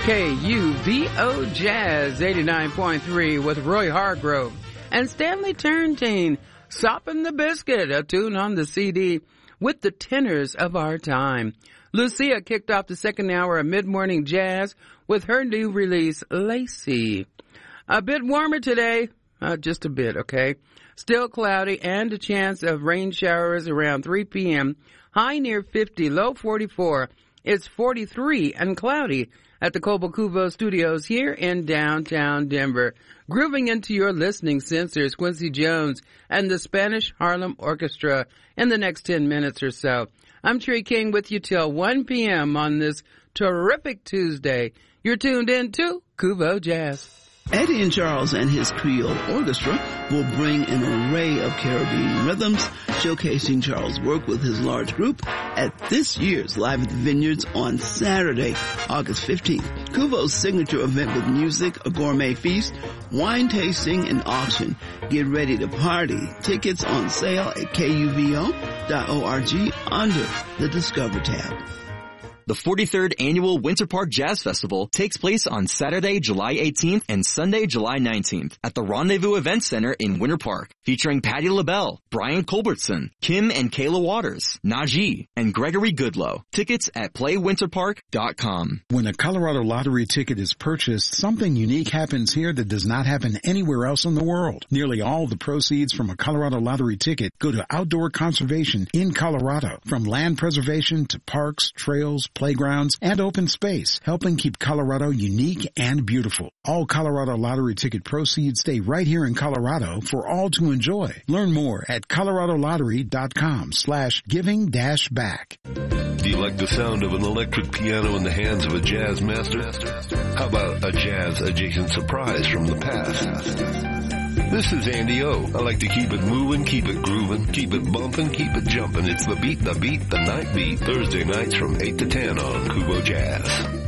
KUVO Jazz 89.3 with Roy Hargrove and Stanley Turrentine. Soppin' the Biscuit, a tune on the CD with the tenors of our time. Lucia kicked off the second hour of mid-morning jazz with her new release, Lacey. A bit warmer today, just a bit, okay? Still cloudy and a chance of rain showers around 3 p.m. High near 50, low 44. It's 43 and cloudy at the Cobo Cuvo Studios here in downtown Denver. Grooving into your listening sensors, Quincy Jones and the Spanish Harlem Orchestra in the next 10 minutes or so. I'm Tree King with you till 1 p.m. on this terrific Tuesday. You're tuned in to Cuvo Jazz. Eddie and Charles and his Creole Orchestra will bring an array of Caribbean rhythms, showcasing Charles' work with his large group at this year's Live at the Vineyards on Saturday, August 15th. Cuvo's signature event with music, a gourmet feast, wine tasting, and auction. Get ready to party. Tickets on sale at kuvo.org under the Discover tab. The 43rd Annual Winter Park Jazz Festival takes place on Saturday, July 18th and Sunday, July 19th at the Rendezvous Event Center in Winter Park, featuring Patti LaBelle, Brian Culbertson, Kim and Kayla Waters, Najee, and Gregory Goodlow. Tickets at playwinterpark.com. When a Colorado Lottery ticket is purchased, something unique happens here that does not happen anywhere else in the world. Nearly all the proceeds from a Colorado Lottery ticket go to outdoor conservation in Colorado, from land preservation to parks, trails, playgrounds, and open space, helping keep Colorado unique and beautiful. All Colorado Lottery ticket proceeds stay right here in Colorado for all to enjoy. Learn more at coloradolottery.com/giving-back. Do you like the sound of an electric piano in the hands of a jazz master? How about a jazz-adjacent surprise from the past? This is Andy O. I like to keep it moving, keep it grooving, keep it bumping, keep it jumping. It's the beat, the night beat. Thursday nights from 8 to 10 on Cuvo Jazz.